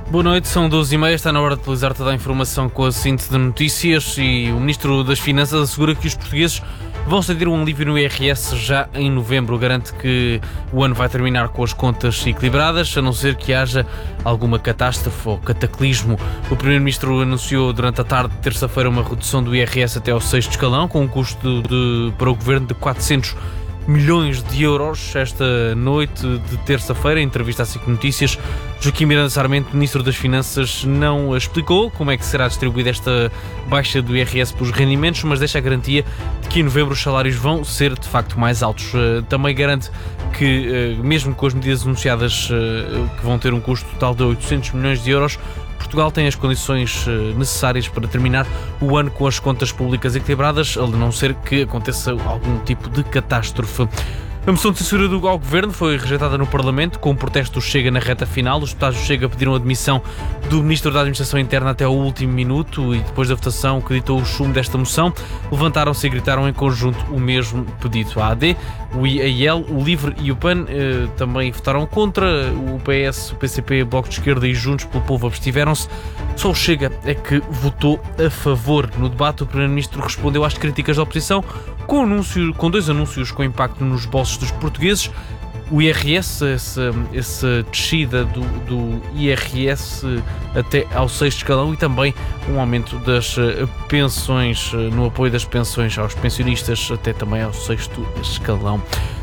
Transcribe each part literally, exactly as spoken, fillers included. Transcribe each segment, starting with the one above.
Boa noite, são doze e meia, está na hora de atualizar toda a informação com a síntese de notícias e o Ministro das Finanças assegura que os portugueses vão sentir um alívio no I R S já em novembro. Garante que o ano vai terminar com as contas equilibradas, a não ser que haja alguma catástrofe ou cataclismo. O Primeiro-Ministro anunciou durante a tarde de terça-feira uma redução do I R S até ao sexto escalão, com um custo de, para o Governo de quatrocentos milhões de euros. Esta noite de terça-feira, em entrevista à S I C Notícias, Joaquim Miranda Sarmento, Ministro das Finanças, não explicou como é que será distribuída esta baixa do I R S pelos rendimentos, mas deixa a garantia de que em novembro os salários vão ser de facto mais altos. Também garante que, mesmo com as medidas anunciadas que vão ter um custo total de oitocentos milhões de euros, Portugal tem as condições necessárias para terminar o ano com as contas públicas equilibradas, a não ser que aconteça algum tipo de catástrofe. A moção de censura do ao Governo foi rejeitada no Parlamento, com o protesto do Chega na reta final. Os deputados do Chega pediram a admissão do Ministro da Administração Interna até ao último minuto e, depois da votação que ditou o chumbo desta moção, levantaram-se e gritaram em conjunto o mesmo pedido. A AD, o I A L, o LIVRE e o PAN eh, também votaram contra. O P S, o P C P, o Bloco de Esquerda e Juntos pelo Povo abstiveram-se. Só o Chega é que votou a favor. No debate, o Primeiro-Ministro respondeu às críticas da oposição com, anúncio, com dois anúncios com impacto nos bolsos dos portugueses: o I R S, essa, essa descida do, do I R S até ao sexto escalão, e também um aumento das pensões, no apoio das pensões aos pensionistas até também ao sexto escalão.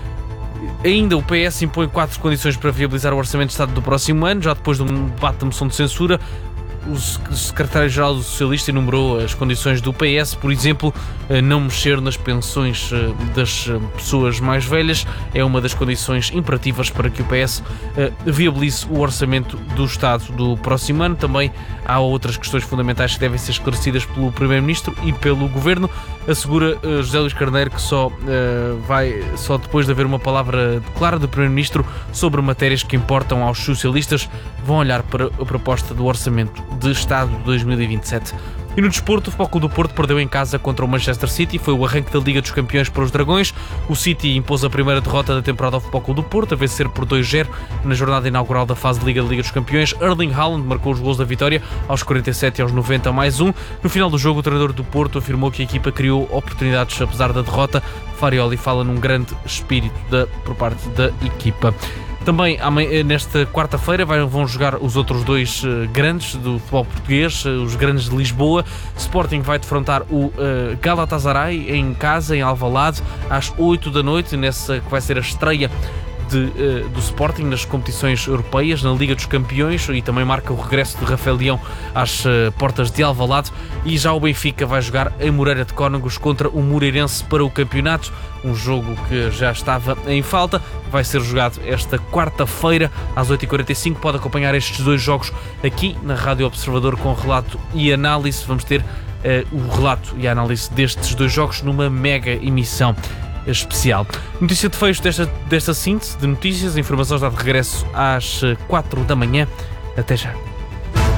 Ainda o P S impõe quatro condições para viabilizar o Orçamento de Estado do próximo ano. Já depois do debate da moção de censura, o secretário-geral do Socialista enumerou as condições do P S, por exemplo, não mexer nas pensões das pessoas mais velhas. É uma das condições imperativas para que o P S viabilize o orçamento do Estado do próximo ano. Também há outras questões fundamentais que devem ser esclarecidas pelo Primeiro-Ministro e pelo Governo. Assegura José Luís Carneiro que só, vai, só depois de haver uma palavra clara do Primeiro-Ministro sobre matérias que importam aos socialistas, vão olhar para a proposta do Orçamento de Estado de dois mil e vinte e sete. E no desporto, o Futebol Clube do Porto perdeu em casa contra o Manchester City. Foi o arranque da Liga dos Campeões para os Dragões. O City impôs a primeira derrota da temporada ao Futebol Clube do Porto, a vencer por dois a zero na jornada inaugural da fase de Liga da Liga dos Campeões. Erling Haaland marcou os gols da vitória aos quarenta e sete e aos noventa mais um. No final do jogo, o treinador do Porto afirmou que a equipa criou oportunidades apesar da derrota. Farioli fala num grande espírito da, por parte da equipa. Também nesta quarta-feira vão jogar os outros dois grandes do futebol português, os grandes de Lisboa. Sporting vai defrontar o Galatasaray em casa, em Alvalade, às oito da noite, nessa que vai ser a estreia De, uh, do Sporting nas competições europeias, na Liga dos Campeões, e também marca o regresso de Rafael Leão às uh, portas de Alvalade. E já o Benfica vai jogar em Moreira de Cónegos contra o Moreirense para o campeonato, um jogo que já estava em falta. Vai ser jogado esta quarta-feira às oito e quarenta e cinco. Pode acompanhar estes dois jogos aqui na Rádio Observador com relato e análise. Vamos ter uh, o relato e a análise destes dois jogos numa mega emissão especial. Notícia de fecho desta, desta síntese de notícias. A informação está de regresso às quatro da manhã. Até já.